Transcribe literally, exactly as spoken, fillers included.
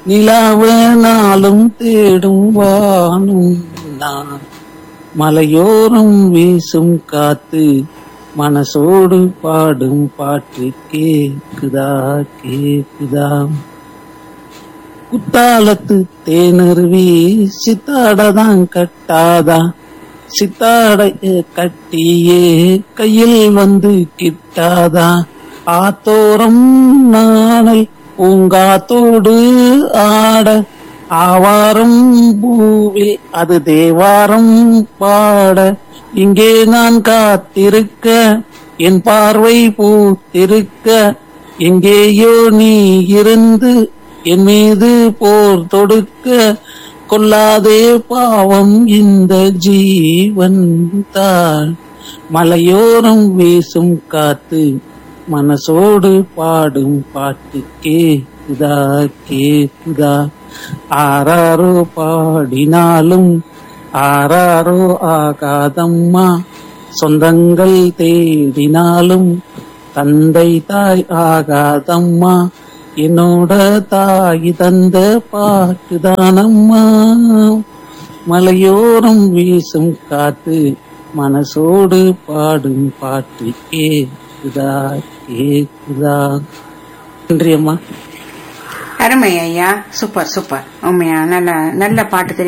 நிலாவ நாளும் தேடும் வானும் நான், மலையோரம் வீசும் காத்து மனசோடு பாடும் பாட்டு கேக்குதா கேக்குதா. குத்தாலத்து தேனருவி சித்தாடதான் கட்டாதா, சித்தாடைய கட்டியே கையில் வந்து கிட்டாதா. ஆத்தோரம் நாணல் பூங்காத்தோடு ஆட, ஆவாரம் பூவில் அது தேவாரம் பாட. இங்கே நான் காத்திருக்க என் பார்வை பூத்திருக்க, எங்கேயோ நீ இருந்து என் மீது போர் தொடுக்க. கொல்லாதே பாவம் இந்த ஜீவன் தான், மலையோரம் வீசும் காத்து மனசோடு பாடும் பாட்டு கேக்குதா கேக்குதா. ஆராரோ பாடினாலும் ஆராரோ ஆகாதம்மா, சொந்தங்கள் தேடினாலும் தந்தை தாய் ஆகாதம்மா. என்னோட தாய் தந்த பாட்டுதானம்மா, மலையோரம் வீசும் காத்து மனசோடு பாடும் பாட்டு கேக்குதா கேக்குதா. நன்றி அம்மா. அருமை ஐயா, சூப்பர் சூப்பர். உண்மையா நல்ல நல்ல பாட்டு தெரியும்.